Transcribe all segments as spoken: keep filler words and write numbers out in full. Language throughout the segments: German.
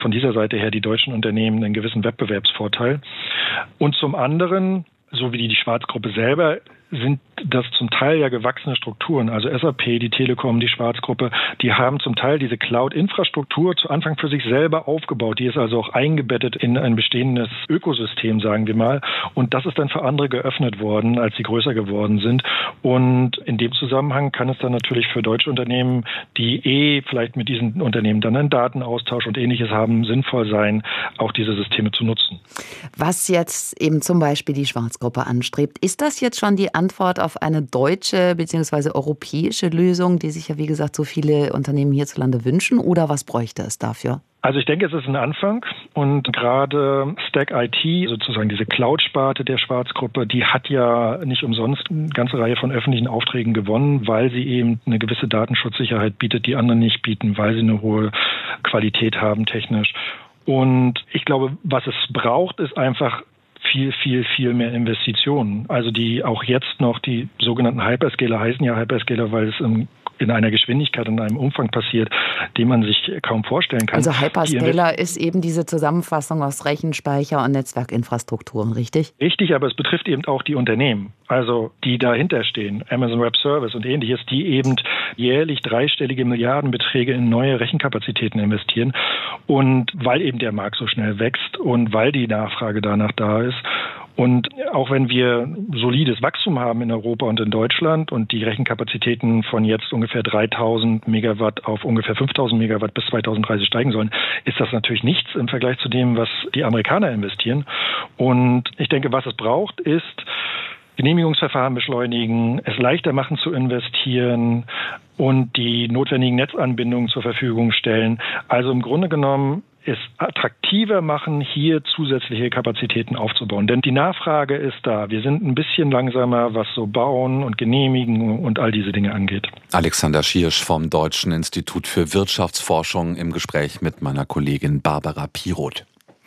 von dieser Seite her die deutschen Unternehmen einen gewissen Wettbewerbsvorteil. Und zum anderen, so wie die Schwarz-Gruppe selber, sind das zum Teil ja gewachsene Strukturen. Also S A P, die Telekom, die Schwarz-Gruppe, die haben zum Teil diese Cloud-Infrastruktur zu Anfang für sich selber aufgebaut. Die ist also auch eingebettet in ein bestehendes Ökosystem, sagen wir mal. Und das ist dann für andere geöffnet worden, als sie größer geworden sind. Und in dem Zusammenhang kann es dann natürlich für deutsche Unternehmen, die eh vielleicht mit diesen Unternehmen dann einen Datenaustausch und Ähnliches haben, sinnvoll sein, auch diese Systeme zu nutzen. Was jetzt eben zum Beispiel die Schwarz-Gruppe anstrebt, ist das jetzt schon die Antwort auf eine deutsche bzw. europäische Lösung, die sich ja, wie gesagt, so viele Unternehmen hierzulande wünschen? Oder was bräuchte es dafür? Also ich denke, es ist ein Anfang und gerade Stack I T, sozusagen diese Cloud-Sparte der Schwarz-Gruppe, die hat ja nicht umsonst eine ganze Reihe von öffentlichen Aufträgen gewonnen, weil sie eben eine gewisse Datenschutzsicherheit bietet, die andere nicht bieten, weil sie eine hohe Qualität haben technisch. Und ich glaube, was es braucht, ist einfach viel, viel, viel mehr Investitionen. Also die auch jetzt noch die sogenannten Hyperscaler heißen ja Hyperscaler, weil es im in einer Geschwindigkeit und einem Umfang passiert, den man sich kaum vorstellen kann. Also Hyperscaler ist eben diese Zusammenfassung aus Rechenspeicher und Netzwerkinfrastrukturen, richtig? Richtig, aber es betrifft eben auch die Unternehmen, also die dahinter stehen, Amazon Web Service und Ähnliches, die eben jährlich dreistellige Milliardenbeträge in neue Rechenkapazitäten investieren. Und weil eben der Markt so schnell wächst und weil die Nachfrage danach da ist, und auch wenn wir solides Wachstum haben in Europa und in Deutschland und die Rechenkapazitäten von jetzt ungefähr dreitausend Megawatt auf ungefähr fünftausend Megawatt bis zweitausenddreißig steigen sollen, ist das natürlich nichts im Vergleich zu dem, was die Amerikaner investieren. Und ich denke, was es braucht, ist Genehmigungsverfahren beschleunigen, es leichter machen zu investieren und die notwendigen Netzanbindungen zur Verfügung stellen. Also im Grunde genommen es attraktiver machen, hier zusätzliche Kapazitäten aufzubauen. Denn die Nachfrage ist da. Wir sind ein bisschen langsamer, was so Bauen und Genehmigen und all diese Dinge angeht. Alexander Schiersch vom Deutschen Institut für Wirtschaftsforschung im Gespräch mit meiner Kollegin Barbara Piroth.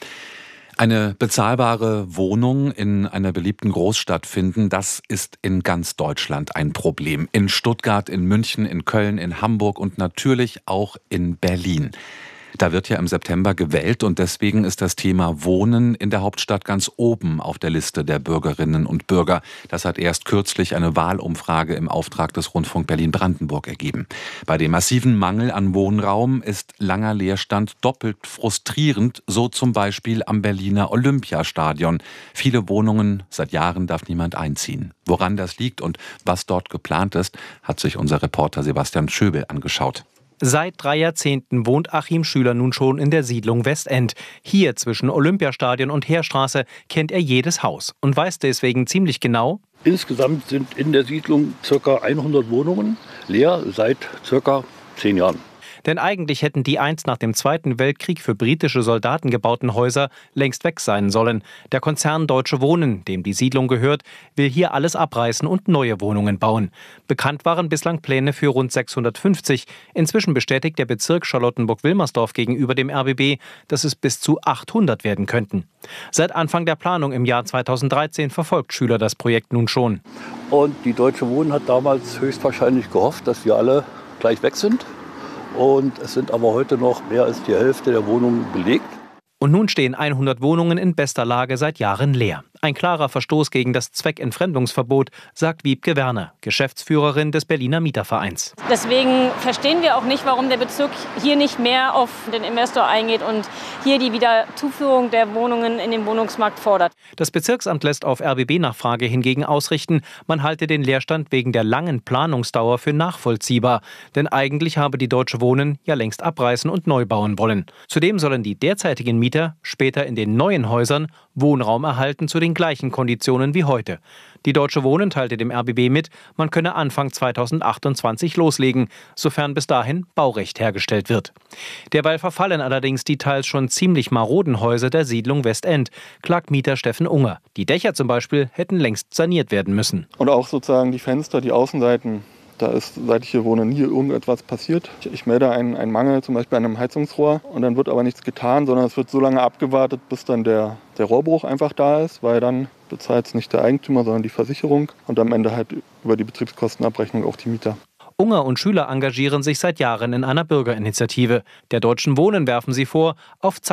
Eine bezahlbare Wohnung in einer beliebten Großstadt finden, das ist in ganz Deutschland ein Problem. In Stuttgart, in München, in Köln, in Hamburg und natürlich auch in Berlin. Da wird ja im September gewählt und deswegen ist das Thema Wohnen in der Hauptstadt ganz oben auf der Liste der Bürgerinnen und Bürger. Das hat erst kürzlich eine Wahlumfrage im Auftrag des Rundfunk Berlin-Brandenburg ergeben. Bei dem massiven Mangel an Wohnraum ist langer Leerstand doppelt frustrierend, so zum Beispiel am Berliner Olympiastadion. Viele Wohnungen, seit Jahren darf niemand einziehen. Woran das liegt und was dort geplant ist, hat sich unser Reporter Sebastian Schöbel angeschaut. Seit drei Jahrzehnten wohnt Achim Schüler nun schon in der Siedlung Westend. Hier zwischen Olympiastadion und Heerstraße kennt er jedes Haus und weiß deswegen ziemlich genau: Insgesamt sind in der Siedlung ca. hundert Wohnungen leer seit ca. zehn Jahren. Denn eigentlich hätten die einst nach dem Zweiten Weltkrieg für britische Soldaten gebauten Häuser längst weg sein sollen. Der Konzern Deutsche Wohnen, dem die Siedlung gehört, will hier alles abreißen und neue Wohnungen bauen. Bekannt waren bislang Pläne für rund sechshundertfünfzig. Inzwischen bestätigt der Bezirk Charlottenburg-Wilmersdorf gegenüber dem R B B, dass es bis zu achthundert werden könnten. Seit Anfang der Planung im Jahr zweitausenddreizehn verfolgt Schüler das Projekt nun schon. Und die Deutsche Wohnen hat damals höchstwahrscheinlich gehofft, dass wir alle gleich weg sind. Und es sind aber heute noch mehr als die Hälfte der Wohnungen belegt. Und nun stehen hundert Wohnungen in bester Lage seit Jahren leer. Ein klarer Verstoß gegen das Zweckentfremdungsverbot, sagt Wiebke Werner, Geschäftsführerin des Berliner Mietervereins. Deswegen verstehen wir auch nicht, warum der Bezirk hier nicht mehr auf den Investor eingeht und hier die Wiederzuführung der Wohnungen in den Wohnungsmarkt fordert. Das Bezirksamt lässt auf R B B-Nachfrage hingegen ausrichten, man halte den Leerstand wegen der langen Planungsdauer für nachvollziehbar. Denn eigentlich habe die Deutsche Wohnen ja längst abreißen und neu bauen wollen. Zudem sollen die derzeitigen Mieter später in den neuen Häusern Wohnraum erhalten zu den gleichen Konditionen wie heute. Die Deutsche Wohnen teilte dem R B B mit, man könne Anfang zweitausendachtundzwanzig loslegen, sofern bis dahin Baurecht hergestellt wird. Derweil verfallen allerdings die teils schon ziemlich maroden Häuser der Siedlung Westend, klagt Mieter Steffen Unger. Die Dächer zum Beispiel hätten längst saniert werden müssen. Und auch sozusagen die Fenster, die Außenseiten. Da ist, seit ich hier wohne, nie irgendetwas passiert. Ich melde einen, einen Mangel, zum Beispiel an einem Heizungsrohr, und dann wird aber nichts getan, sondern es wird so lange abgewartet, bis dann der, der Rohrbruch einfach da ist, weil dann bezahlt es nicht der Eigentümer, sondern die Versicherung und am Ende halt über die Betriebskostenabrechnung auch die Mieter. Unger und Schüler engagieren sich seit Jahren in einer Bürgerinitiative. Der Deutschen Wohnen werfen sie vor, auf